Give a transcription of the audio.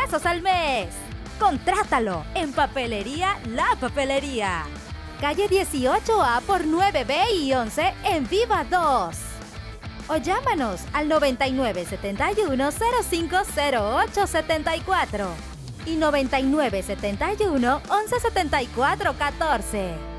pesos al mes. Contrátalo en Papelería La Papelería. Calle 18A por 9B y 11 en Viva 2. O llámanos al 9971-050874 y 9971-117414.